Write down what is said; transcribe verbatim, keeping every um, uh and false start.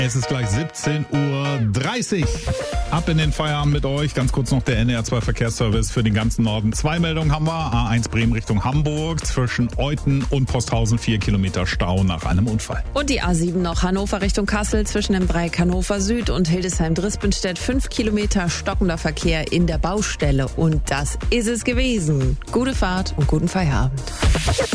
Es ist gleich siebzehn Uhr dreißig. Ab in den Feierabend mit euch. Ganz kurz noch der N D R zwei Verkehrsservice für den ganzen Norden. Zwei Meldungen haben wir. A eins Bremen Richtung Hamburg. Zwischen Euthen und Posthausen vier Kilometer Stau nach einem Unfall. Und die A sieben noch Hannover Richtung Kassel. Zwischen dem Dreieck Hannover Süd und Hildesheim-Drispenstedt fünf Kilometer stockender Verkehr in der Baustelle. Und das ist es gewesen. Gute Fahrt und guten Feierabend.